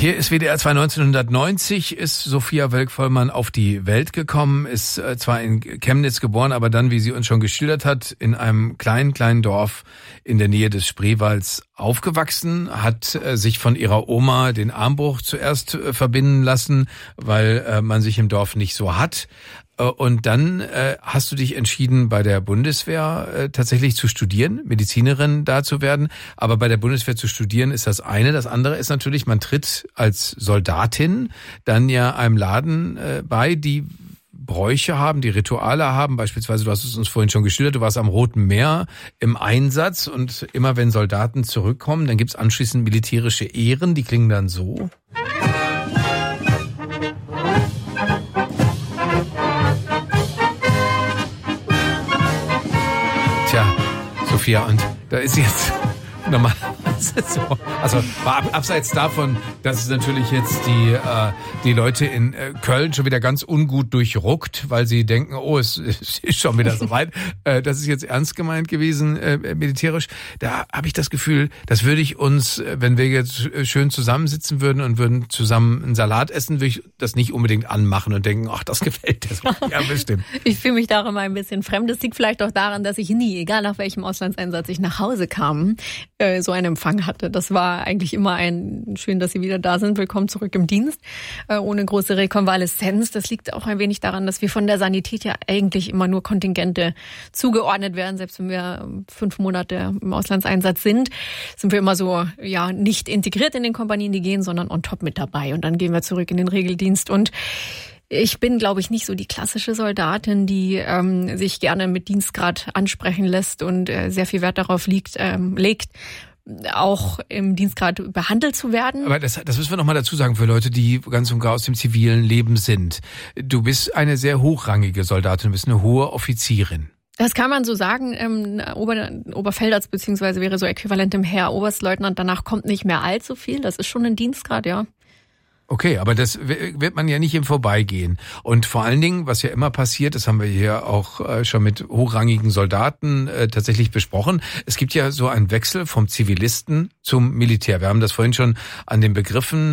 Hier ist WDR 2. 1990 ist Sophia Wölk-Vollmann auf die Welt gekommen, ist zwar in Chemnitz geboren, aber dann, wie sie uns schon geschildert hat, in einem kleinen Dorf in der Nähe des Spreewalds aufgewachsen, hat sich von ihrer Oma den Armbruch zuerst verbinden lassen, weil man sich im Dorf nicht so hat. Und dann hast du dich entschieden, bei der Bundeswehr tatsächlich zu studieren, Medizinerin da zu werden. Aber bei der Bundeswehr zu studieren ist das eine. Das andere ist natürlich, man tritt als Soldatin dann ja einem Laden bei, die Bräuche haben, die Rituale haben. Beispielsweise, du hast es uns vorhin schon geschildert, du warst am Roten Meer im Einsatz und immer wenn Soldaten zurückkommen, dann gibt's anschließend militärische Ehren, die klingen dann so. Tja, Sophia, und da ist jetzt normal. Also abseits davon, dass es natürlich jetzt die Leute in Köln schon wieder ganz ungut durchruckt, weil sie denken, oh, es ist schon wieder soweit. Das ist jetzt ernst gemeint gewesen, militärisch. Da habe ich das Gefühl, das würde ich uns, wenn wir jetzt schön zusammensitzen würden und würden zusammen einen Salat essen, würde ich das nicht unbedingt anmachen und denken, ach, das gefällt dir. Ja, bestimmt. Ich fühle mich darum ein bisschen fremd. Das liegt vielleicht auch daran, dass ich nie, egal nach welchem Auslandseinsatz ich nach Hause kam, so einen Empfang hatte. Das war eigentlich immer schön, dass Sie wieder da sind. Willkommen zurück im Dienst. Ohne große Rekonvaleszenz. Das liegt auch ein wenig daran, dass wir von der Sanität ja eigentlich immer nur Kontingente zugeordnet werden. Selbst wenn wir 5 Monate im Auslandseinsatz sind wir immer so, ja, nicht integriert in den Kompanien, die gehen, sondern on top mit dabei. Und dann gehen wir zurück in den Regeldienst. Und ich bin, glaube ich, nicht so die klassische Soldatin, die sich gerne mit Dienstgrad ansprechen lässt und sehr viel Wert darauf legt, auch im Dienstgrad behandelt zu werden. Aber das müssen wir noch mal dazu sagen für Leute, die ganz und gar aus dem zivilen Leben sind. Du bist eine sehr hochrangige Soldatin, du bist eine hohe Offizierin. Das kann man so sagen. Oberfeldarzt beziehungsweise wäre so äquivalent im Heer Oberstleutnant. Danach kommt nicht mehr allzu viel. Das ist schon ein Dienstgrad, ja. Okay, aber das wird man ja nicht im Vorbeigehen. Und vor allen Dingen, was ja immer passiert, das haben wir hier auch schon mit hochrangigen Soldaten tatsächlich besprochen, es gibt ja so einen Wechsel vom Zivilisten zum Militär. Wir haben das vorhin schon an den Begriffen